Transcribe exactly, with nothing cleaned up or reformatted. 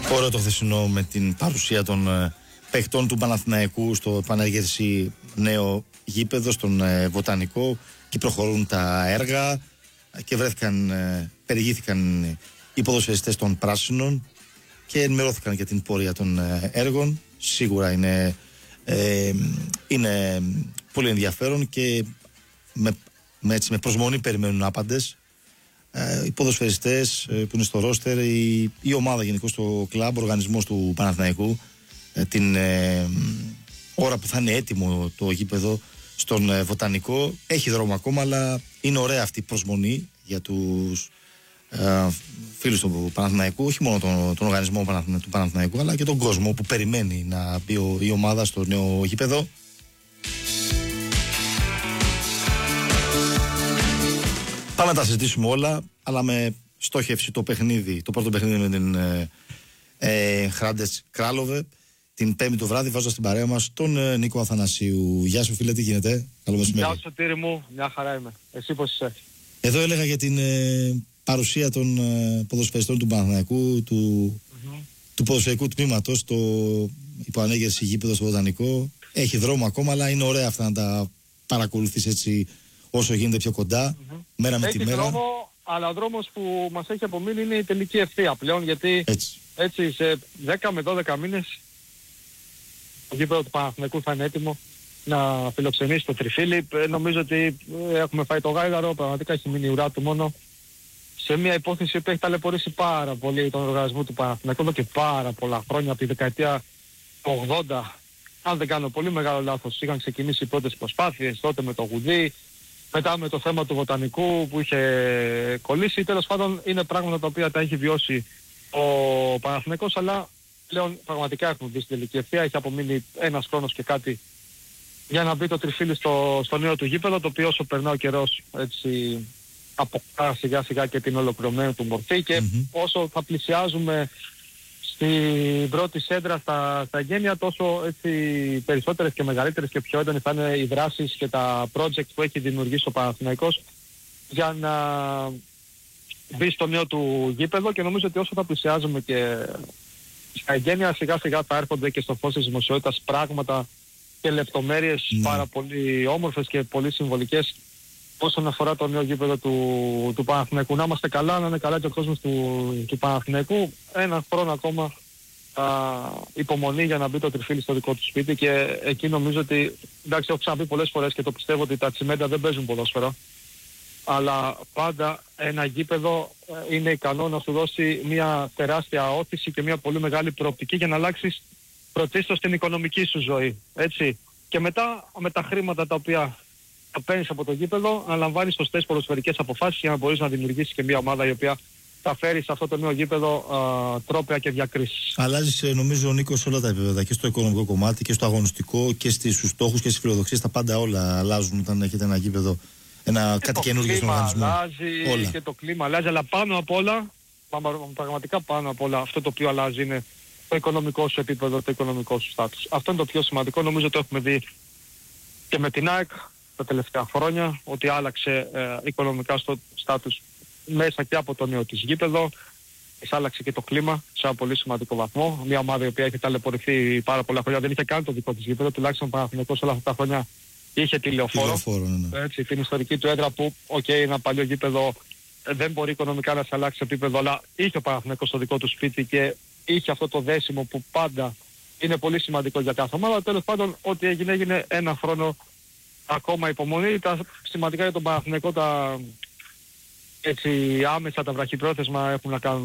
Ωραίο το χθεσινό με την παρουσία των ε, παιχτών του Παναθηναϊκού στο επανέργερση νέο γήπεδο, στον ε, Βοτανικό, και προχωρούν τα έργα και βρέθηκαν, ε, περιηγήθηκαν οι ποδοσφαιριστές των Πράσινων και ενημερώθηκαν για την πορεία των ε, έργων. Σίγουρα είναι, ε, είναι πολύ ενδιαφέρον και με, με, έτσι, με προσμονή περιμένουν άπαντες. Ε, οι ποδοσφαιριστές ε, που είναι στο ρόστερ, η, η ομάδα γενικώς, το κλαμπ, ο οργανισμός του Παναθηναϊκού, ε, την ε, ώρα που θα είναι έτοιμο το γήπεδο στον ε, Βοτανικό. Έχει δρόμο ακόμα, αλλά είναι ωραία αυτή η προσμονή για τους ε, φίλους του Παναθηναϊκού, όχι μόνο τον, τον οργανισμό του Παναθηναϊκού, αλλά και τον κόσμο που περιμένει να μπει ο, η ομάδα στο νέο γήπεδο. Πάμε να τα συζητήσουμε όλα, αλλά με στόχευση το παιχνίδι, το πρώτο παιχνίδι με την ε, ε, Hrádec Králové την Πέμπτη το βράδυ, βάζω στην παρέα μας τον ε, Νίκο Αθανασίου. Γεια σου φίλε, τι γίνεται? Καλό μεσημέρι. Γεια σου Σωτήρη μου, μια χαρά είμαι. Εσύ πώς είσαι? Εδώ έλεγα για την ε, παρουσία των ε, ποδοσφαιριστών του Παναθηναϊκού, του, mm-hmm. του ποδοσφαιρικού τμήματος, το υποανέγερση γήπεδο στο Βοτανικό. Έχει δρόμο ακόμα, αλλά είναι ωραία αυτά να τα παρακολουθείς έτσι όσο γίνεται πιο κοντά, mm-hmm. μέρα με έχει τη μέρα. Έχει δρόμο, αλλά ο δρόμος που μας έχει απομείνει είναι η τελική ευθεία πλέον, γιατί έτσι, έτσι σε δέκα με δώδεκα μήνες το γήπεδο του Παναθηναϊκού θα είναι έτοιμο να φιλοξενήσει το τριφύλι. Νομίζω ότι έχουμε φάει το γάιδαρο, πραγματικά έχει μείνει η ουρά του μόνο σε μια υπόθεση που έχει ταλαιπωρήσει πάρα πολύ τον οργανισμό του Παναθηναϊκού εδώ και πάρα πολλά χρόνια, από τη δεκαετία του ογδόντα. Αν δεν κάνω πολύ μεγάλο λάθος, είχαν ξεκινήσει οι πρώτες προσπάθειες τότε με το Γουδί, μετά με το θέμα του Βοτανικού που είχε κολλήσει. Τέλος πάντων είναι πράγματα τα οποία τα έχει βιώσει ο Παναθηναϊκός, αλλά πλέον πραγματικά έχουμε μπει στην τελική ευθεία. Έχει απομείνει ένας χρόνος και κάτι για να μπει το τριφύλι στο, στο νέο του γήπεδο, το οποίο όσο περνά ο καιρός έτσι αποκτά σιγά σιγά και την ολοκληρωμένη του μορφή, και mm-hmm. όσο θα πλησιάζουμε στην πρώτη σέντρα στα, στα εγγένεια, τόσο έτσι περισσότερες και μεγαλύτερες και πιο έντονες θα είναι οι δράσεις και τα project που έχει δημιουργήσει ο Παναθηναϊκός για να μπει στο νέο του γήπεδο. Και νομίζω ότι όσο θα πλησιάζουμε και στα εγγένεια, σιγά σιγά θα έρχονται και στο φως της δημοσιότητας πράγματα και λεπτομέρειες mm. πάρα πολύ όμορφες και πολύ συμβολικές όσον αφορά το νέο γήπεδο του, του Παναθηναϊκού. Να είμαστε καλά, να είναι καλά και ο κόσμος του, του Παναθηναϊκού. Ένα χρόνο ακόμα α, υπομονή για να μπει το τριφύλι στο δικό του σπίτι, και εκεί νομίζω ότι, εντάξει, έχω ξαναπεί πολλές φορές και το πιστεύω, ότι τα τσιμέντα δεν παίζουν ποδόσφαιρα, αλλά πάντα ένα γήπεδο είναι ικανό να σου δώσει μια τεράστια όθηση και μια πολύ μεγάλη προοπτική για να αλλάξεις πρωτίστως την οικονομική σου ζωή, έτσι. Και μετά με τα χρήματα τα οποία θα παίρνεις από το γήπεδο, να λαμβάνεις σωστές ποδοσφαιρικές αποφάσεις για να μπορείς να δημιουργήσεις και μια ομάδα η οποία θα φέρει σε αυτό το νέο γήπεδο α, τρόπαια και διακρίσεις. Αλλάζεις, νομίζω, ο Νίκος, σε όλα τα επίπεδα, και στο οικονομικό κομμάτι και στο αγωνιστικό και στους στόχους και στις φιλοδοξίες. Τα πάντα όλα αλλάζουν όταν έχετε ένα γήπεδο, ένα κάτι καινούργιο στον οργανισμό. Αλλάζει όλα. Και το κλίμα αλλάζει, αλλά πάνω απ' όλα, πραγματικά πάνω απ' όλα, αυτό το οποίο αλλάζει είναι το οικονομικό σου επίπεδο, το οικονομικό σου στάτους. Αυτό είναι το πιο σημαντικό. Νομίζω το έχουμε δει και με την ΑΕΚ τα τελευταία χρόνια, ότι άλλαξε ε, οικονομικά στο στάτους μέσα και από το νέο της γήπεδο. Άλλαξε και το κλίμα σε ένα πολύ σημαντικό βαθμό. Μια ομάδα η οποία έχει ταλαιπωρηθεί πάρα πολλά χρόνια, δεν είχε καν το δικό της γήπεδο, τουλάχιστον Παναθηναϊκός όλα αυτά τα χρόνια είχε τη Λεωφόρο. Ναι. Έτσι, την ιστορική του έδρα που, οκ, okay, ένα παλιό γήπεδο δεν μπορεί οικονομικά να σε αλλάξει επίπεδο, αλλά είχε ο Παναθηναϊκός το δικό του σπίτι και είχε αυτό το δέσιμο που πάντα είναι πολύ σημαντικό για κάθε ομάδα. Τέλος πάντων, ό,τι έγινε έγινε. Ένα χρόνο ακόμα υπομονή. Τα σημαντικά για τον Παναθηναϊκό, τα έτσι άμεσα, τα βραχυπρόθεσμα έχουν να κάνουν